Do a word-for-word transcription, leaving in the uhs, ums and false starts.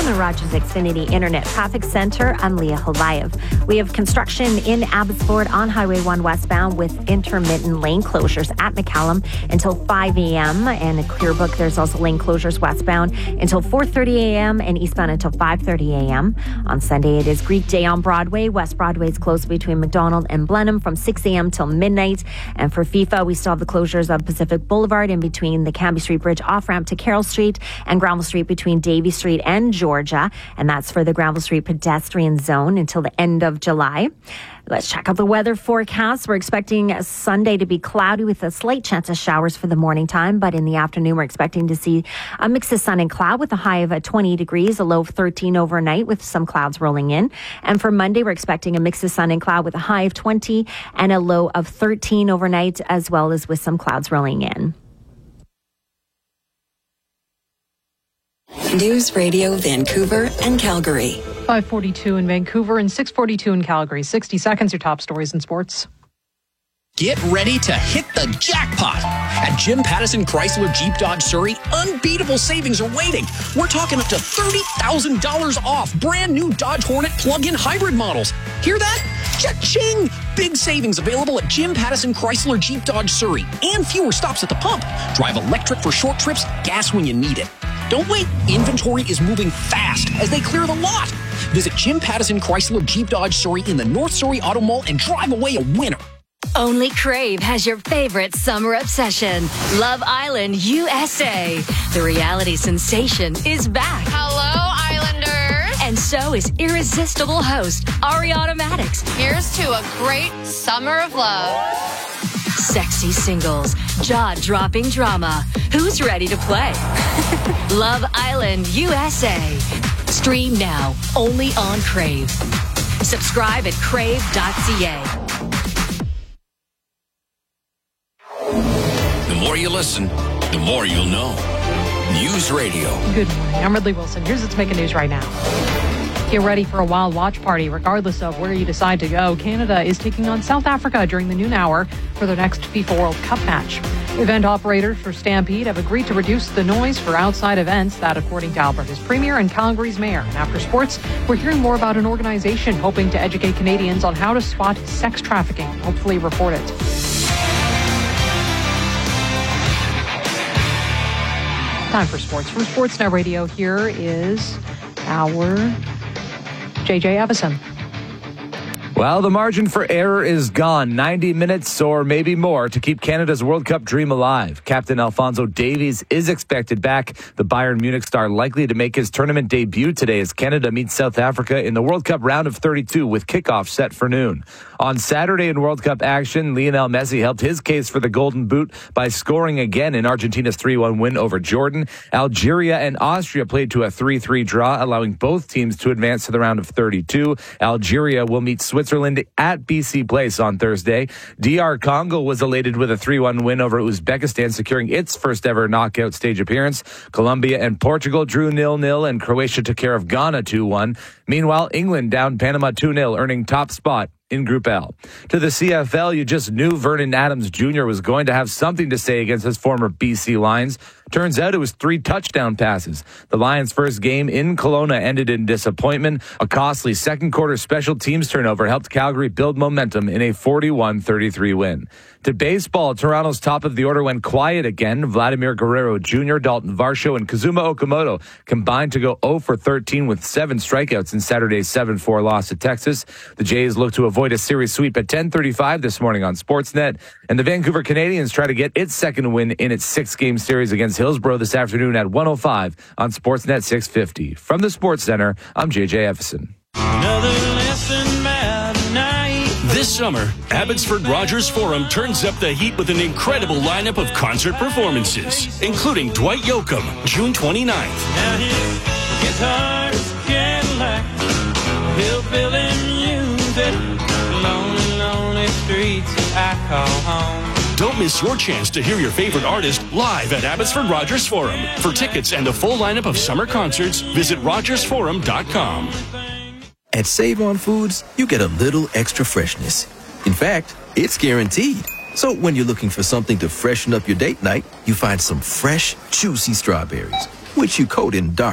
from the Rogers Xfinity Internet Traffic Center, I'm Leah Holayev. We have construction in Abbotsford on Highway one westbound with intermittent lane closures at McCallum until five a.m. And at Clearbrook, there's also lane closures westbound until four thirty a.m. and eastbound until five thirty a.m. On Sunday, it is Greek Day on Broadway. West Broadway is closed between McDonald and Blenheim from six a.m. till midnight. And for FIFA, we still have the closures of Pacific Boulevard in between the Canby Street Bridge off-ramp to Carroll Street and Granville Street between Davie Street and Georgia. And that's for the Granville Street pedestrian zone until the end of July. Let's check out the weather forecast. We're expecting Sunday to be cloudy with a slight chance of showers for the morning time, but in the afternoon, we're expecting to see a mix of sun and cloud with a high of twenty degrees, a low of thirteen overnight with some clouds rolling in. And for Monday, we're expecting a mix of sun and cloud with a high of twenty and a low of thirteen overnight, as well as with some clouds rolling in. News Radio Vancouver and Calgary. five forty-two in Vancouver and six forty-two in Calgary. sixty seconds, your top stories in sports. Get ready to hit the jackpot. At Jim Pattison Chrysler Jeep Dodge Surrey, unbeatable savings are waiting. We're talking up to thirty thousand dollars off brand new Dodge Hornet plug-in hybrid models. Hear that? Cha-ching! Big savings available at Jim Pattison Chrysler Jeep Dodge Surrey and fewer stops at the pump. Drive electric for short trips, gas when you need it. Don't wait. Inventory is moving fast as they clear the lot. Visit Jim Pattison Chrysler Jeep Dodge Surrey in the North Surrey Auto Mall and drive away a winner. Only Crave has your favorite summer obsession, Love Island U S A. The reality sensation is back. Hello, Islanders. And so is irresistible host Ariana Maddox. Here's to a great summer of love. Sexy singles, jaw-dropping drama. Who's ready to play? Love Island U S A. Stream now, only on Crave. Subscribe at crave dot c a. The more you listen, the more you'll know. News Radio. Good morning. I'm Ridley Wilson. Here's what's making news right now. Get ready for a wild watch party regardless of where you decide to go. Canada is taking on South Africa during the noon hour for their next FIFA World Cup match. Event operators for Stampede have agreed to reduce the noise for outside events, that according to Alberta's Premier and Calgary's Mayor. And after sports, we're hearing more about an organization hoping to educate Canadians on how to spot sex trafficking and hopefully report it. Time for sports. From Sportsnet Radio, here is our J J Evison. Well, the margin for error is gone. ninety minutes or maybe more to keep Canada's World Cup dream alive. Captain Alphonso Davies is expected back. The Bayern Munich star likely to make his tournament debut today as Canada meets South Africa in the World Cup round of thirty-two with kickoff set for noon. On Saturday in World Cup action, Lionel Messi helped his case for the Golden Boot by scoring again in Argentina's three one win over Jordan. Algeria and Austria played to a three three draw, allowing both teams to advance to the round of thirty-two. Algeria will meet Switzerland Switzerland at B C Place on Thursday. D R Congo was elated with a three one win over Uzbekistan, securing its first ever knockout stage appearance. Colombia and Portugal drew nil nil, and Croatia took care of Ghana two one. Meanwhile, England downed Panama two nil, earning top spot in Group L. To the C F L, you just knew Vernon Adams Junior was going to have something to say against his former B C Lions. Turns out it was three touchdown passes. The Lions' first game in Kelowna ended in disappointment. A costly second quarter special teams turnover helped Calgary build momentum in a forty-one thirty-three win. To baseball, Toronto's top of the order went quiet again. Vladimir Guerrero Junior, Dalton Varsho, and Kazuma Okamoto combined to go zero for thirteen with seven strikeouts in Saturday's seven four loss to Texas. The Jays look to avoid a series sweep at ten thirty-five this morning on Sportsnet. And the Vancouver Canadians try to get its second win in its six-game series against Hillsborough this afternoon at one oh five on Sportsnet six fifty. From the Sports Center, I'm J J Evison. Another lesson about night. This summer, Abbotsford Rogers Forum turns up the heat with an incredible lineup of concert performances, including Dwight Yoakam, June twenty-ninth. Now his guitar's Cadillac, hillbilly music, lonely, lonely streets I call home. Don't miss your chance to hear your favorite artist live at Abbotsford Rogers Forum. For tickets and the full lineup of summer concerts, visit rogers forum dot com. At Save On Foods, you get a little extra freshness. In fact, it's guaranteed. So when you're looking for something to freshen up your date night, you find some fresh, juicy strawberries, which you coat in dark